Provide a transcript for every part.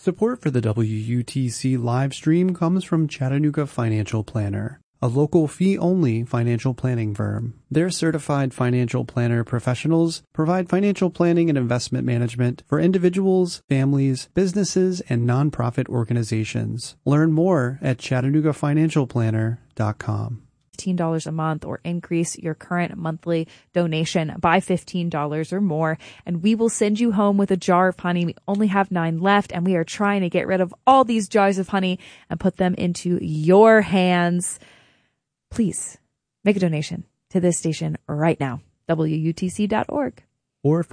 Support for the WUTC live stream comes from Chattanooga Financial Planner, a local fee-only financial planning firm. Their certified financial planner professionals provide financial planning and investment management for individuals, families, businesses, and nonprofit organizations. Learn more at ChattanoogaFinancialPlanner.com. $15 a month, or increase your current monthly donation by $15 or more, and we will send you home with a jar of honey. We only have 9 left, and we are trying to get rid of all these jars of honey and put them into your hands. Please make a donation to this station right now. WUTC.org. Or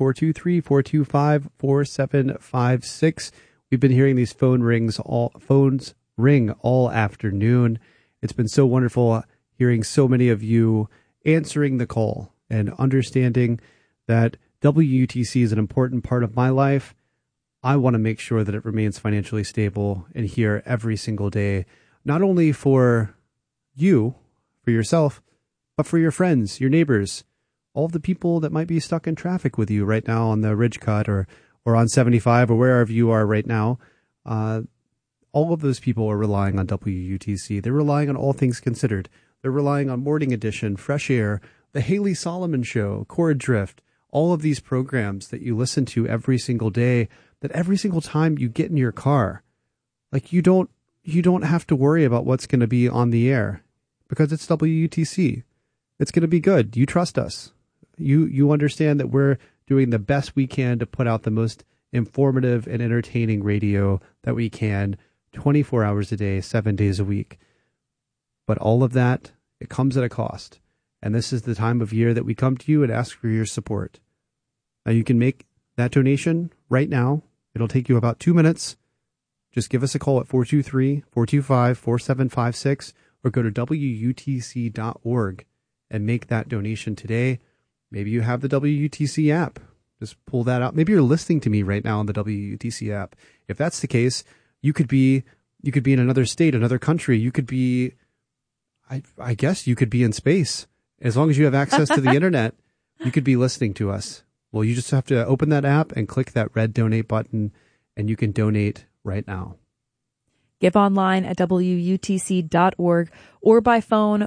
423-425-4756. We've been hearing these phones ring all afternoon. It's been so wonderful hearing so many of you answering the call and understanding that WUTC is an important part of my life. I want to make sure that it remains financially stable and here every single day, not only for you, for yourself, but for your friends, your neighbors, all of the people that might be stuck in traffic with you right now on the Ridge Cut or on 75 or wherever you are right now. All of those people are relying on WUTC. They're relying on All Things Considered. They're relying on Morning Edition, Fresh Air, The Haley Solomon Show, Chord Drift, all of these programs that you listen to every single day, that every single time you get in your car, like you don't have to worry about what's going to be on the air because it's WUTC. It's going to be good. You trust us. You understand that we're doing the best we can to put out the most informative and entertaining radio that we can 24 hours a day, 7 days a week. But all of that, it comes at a cost. And this is the time of year that we come to you and ask for your support. Now, you can make that donation right now. It'll take you about 2 minutes. Just give us a call at 423-425-4756 or go to WUTC.org and make that donation today. Maybe you have the WUTC app. Just pull that out. Maybe you're listening to me right now on the WUTC app. If that's the case, you could be in another state, another country. You could be, I guess you could be in space. As long as you have access to the internet, you could be listening to us. Well, you just have to open that app and click that red donate button, and you can donate right now. Give online at WUTC.org or by phone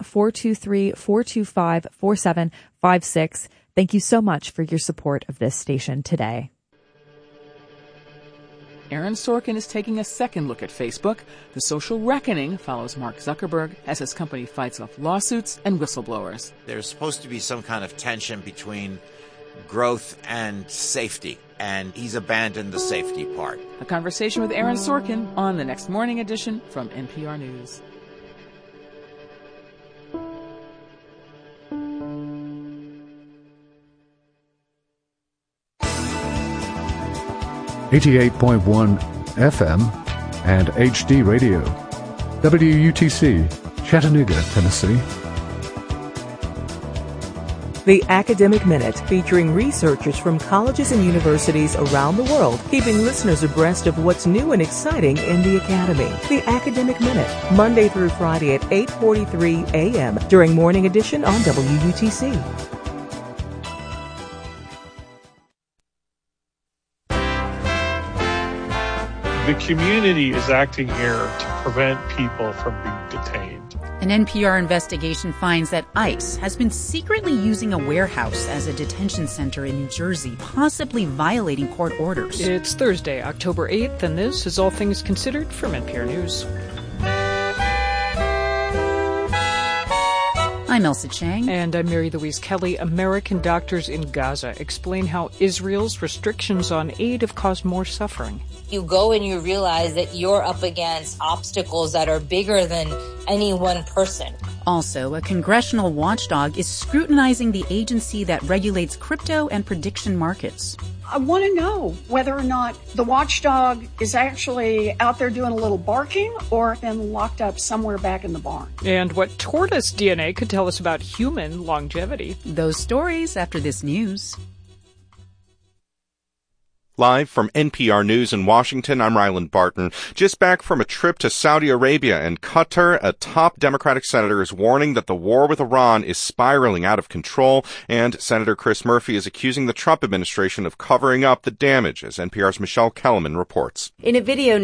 423-425-4756. Thank you so much for your support of this station today. Aaron Sorkin is taking a second look at Facebook. The social reckoning follows Mark Zuckerberg as his company fights off lawsuits and whistleblowers. There's supposed to be some kind of tension between growth and safety, and he's abandoned the safety part. A conversation with Aaron Sorkin on the next Morning Edition from NPR News. .1 FM and HD Radio. WUTC, Chattanooga, Tennessee. The Academic Minute, featuring researchers from colleges and universities around the world, keeping listeners abreast of what's new and exciting in the academy. The Academic Minute, Monday through Friday at 8:43 a.m. during Morning Edition on WUTC. The community is acting here to prevent people from being detained. An NPR investigation finds that ICE has been secretly using a warehouse as a detention center in New Jersey, possibly violating court orders. It's Thursday, October 8th, and this is All Things Considered from NPR News. I'm Elsa Chang. And I'm Mary Louise Kelly. American doctors in Gaza explain how Israel's restrictions on aid have caused more suffering. You go and you realize that you're up against obstacles that are bigger than any one person. Also, a congressional watchdog is scrutinizing the agency that regulates crypto and prediction markets. I want to know whether or not the watchdog is actually out there doing a little barking or been locked up somewhere back in the barn. And what tortoise DNA could tell us about human longevity. Those stories after this news. Live from NPR News in Washington, I'm Ryland Barton. Just back from a trip to Saudi Arabia and Qatar, a top Democratic senator is warning that the war with Iran is spiraling out of control, and Senator Chris Murphy is accusing the Trump administration of covering up the damage, as NPR's Michelle Kellerman reports. In a video